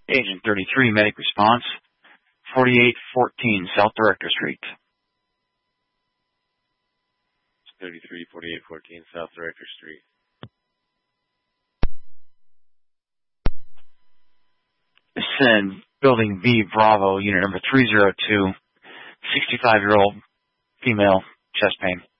Agent 33, medic response, 4814 South Director Street. 33, 4814 South Director Street. Ascend, Building B, Bravo, unit number 302, 65-year-old female, chest pain.